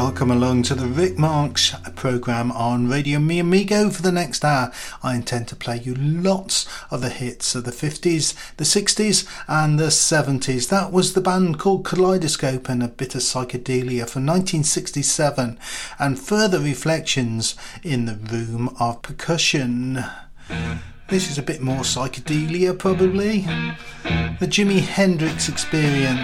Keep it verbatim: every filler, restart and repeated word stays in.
Welcome along to the Rick Marks programme on Radio Mi Amigo. For the next hour, I intend to play you lots of the hits of the fifties, the sixties and the seventies. That was the band called Kaleidoscope and a bit of psychedelia from nineteen sixty-seven, and further reflections in the Room of Percussion. This is a bit more psychedelia, probably. The Jimi Hendrix Experience.